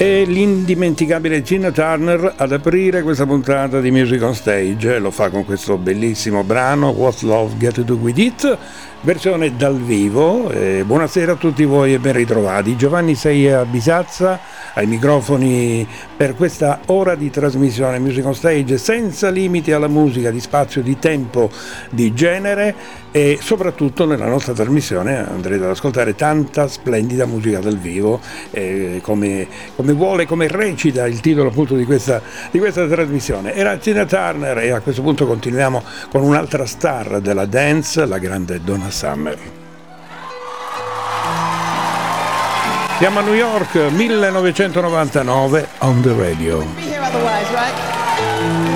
E l'indimenticabile Tina Turner ad aprire questa puntata di Music on Stage. Lo fa con questo bellissimo brano What's Love Got to Do With It, versione dal vivo. Buonasera a tutti voi e ben ritrovati. Giovanni Seia Bisazza ai microfoni per questa ora di trasmissione Music on Stage, senza limiti alla musica, di spazio, di tempo, di genere, e soprattutto nella nostra trasmissione andrete ad ascoltare tanta splendida musica dal vivo, come vuole, come recita il titolo appunto di questa trasmissione. Era Tina Turner, e a questo punto continuiamo con un'altra star della dance, la grande Donna Summer. Siamo a New York, 1999, on the radio.